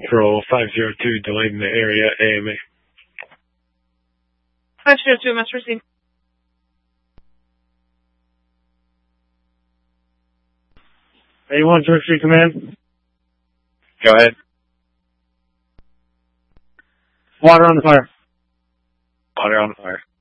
Control 502, delayed in the area, AMA. 502, must receive. A1 George Street Command. Go ahead. Water on the fire. Water on the fire.